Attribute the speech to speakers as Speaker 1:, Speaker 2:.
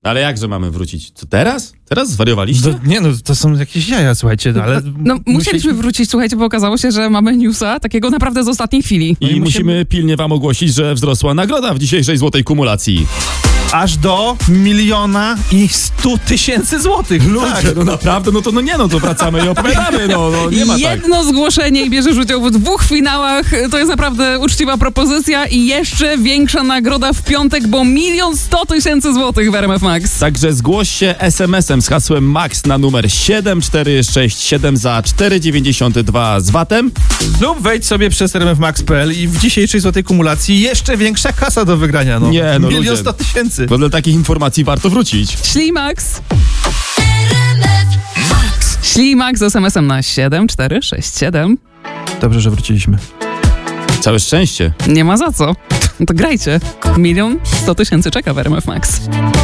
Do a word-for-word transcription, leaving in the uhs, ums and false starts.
Speaker 1: Ale jakże mamy wrócić? Co teraz? Teraz zwariowaliście?
Speaker 2: Do, nie no, to są jakieś jaja, słuchajcie, no, ale...
Speaker 3: No musieliśmy wrócić, słuchajcie, bo okazało się, że mamy newsa takiego naprawdę z ostatniej chwili.
Speaker 1: I musimy... musimy pilnie wam ogłosić, że wzrosła nagroda w dzisiejszej złotej kumulacji.
Speaker 2: Aż do miliona i stu tysięcy złotych.
Speaker 1: Ludzie, tak. no naprawdę, no to no nie no, to wracamy i opowiadamy, no, no nie ma
Speaker 3: Jedno
Speaker 1: tak.
Speaker 3: zgłoszenie i bierzesz udział w dwóch finałach, to jest naprawdę uczciwa propozycja i jeszcze większa nagroda w piątek, bo milion sto tysięcy złotych w R M F Max.
Speaker 1: Także zgłoś się es em esem z hasłem MAX na numer siedem cztery sześć siedem za cztery dziewięćdziesiąt dwa z vatem.
Speaker 2: Lub wejdź sobie przez r m f max kropka p l i w dzisiejszej złotej kumulacji jeszcze większa kasa do wygrania, no.
Speaker 1: Nie, no
Speaker 2: milion
Speaker 1: ludzie.
Speaker 2: sto tysięcy.
Speaker 1: Bo dla takich informacji warto wrócić.
Speaker 3: Ślimax. Ślimax z es em esem na siedem cztery sześć siedem.
Speaker 2: Dobrze, że wróciliśmy.
Speaker 1: Całe szczęście.
Speaker 3: Nie ma za co. No to grajcie. Milion sto tysięcy czeka w R M F Max.